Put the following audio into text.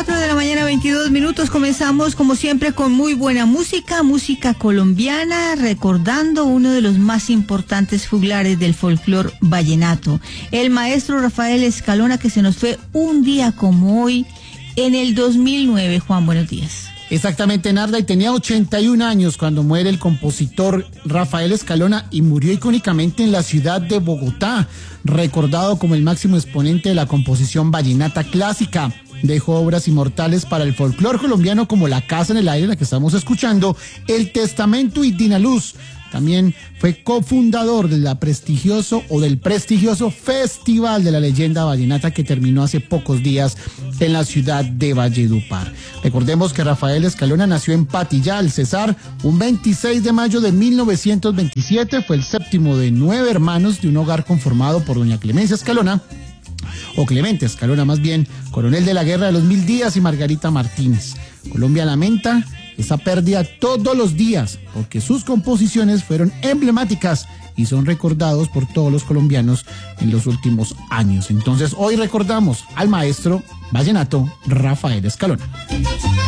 4 de la mañana, 22 minutos. Comenzamos como siempre con muy buena música colombiana, recordando uno de los más importantes juglares del folclore vallenato, el maestro Rafael Escalona, que se nos fue un día como hoy en el 2009. Juan, buenos días. Exactamente, Narda, y tenía 81 años cuando muere el compositor Rafael Escalona y murió icónicamente en la ciudad de Bogotá, recordado como el máximo exponente de la composición vallenata clásica. Dejó obras inmortales para el folclore colombiano como La Casa en el Aire, la que estamos escuchando, El Testamento y Dinaluz. También fue cofundador del prestigioso Festival de la Leyenda Vallenata, que terminó hace pocos días en la ciudad de Valledupar. Recordemos que Rafael Escalona nació en Patillal, Cesar, un 26 de mayo de 1927. Fue el séptimo de 9 hermanos de un hogar conformado por doña Clemencia Escalona, o Clemente Escalona más bien, coronel de la Guerra de los 1000 Días, y Margarita Martínez. Colombia lamenta esa pérdida todos los días, porque sus composiciones fueron emblemáticas y son recordados por todos los colombianos en los últimos años. Entonces hoy recordamos al maestro vallenato Rafael Escalona.